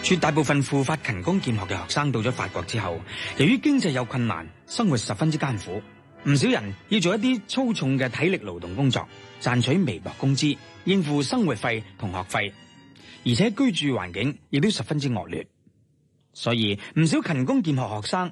絕大部分赴法勤工儉學嘅學生到咗法國之後，由於經濟有困難，生活十分之艱苦，唔少人要做一啲粗重嘅體力勞動工作，賺取微薄工資，應付生活費同學費，而且居住環境亦都十分之惡劣。所以唔少勤工儉學學生